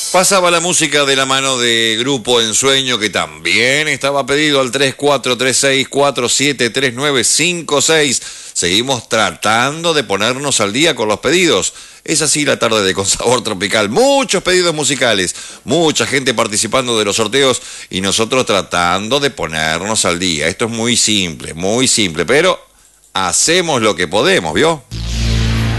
Pasaba la música de la mano de Grupo Ensueño, que también estaba pedido al 3436473956. Seguimos tratando de ponernos al día con los pedidos. Es así la tarde de Con Sabor Tropical. Muchos pedidos musicales, mucha gente participando de los sorteos y nosotros tratando de ponernos al día. Esto es muy simple, pero hacemos lo que podemos, ¿vio?